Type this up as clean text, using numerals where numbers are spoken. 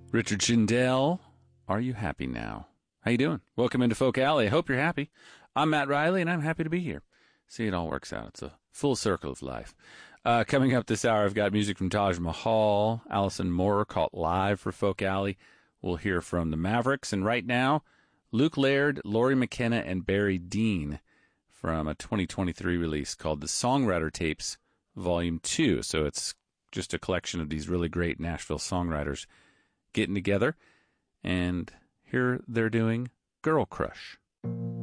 Richard Shindell, Are You Happy Now? How you doing? Welcome into Folk Alley. I hope you're happy. I'm Matt Riley, and I'm happy to be here. See, it all works out. It's a full circle of life. Coming up this hour, I've got music from Taj Mahal, Alison Moore caught live for Folk Alley. We'll hear from the Mavericks. And right now, Luke Laird, Laurie McKenna, and Barry Dean from a 2023 release called The Songwriter Tapes, Volume 2. So it's just a collection of these really great Nashville songwriters getting together. And here they're doing Girl Crush.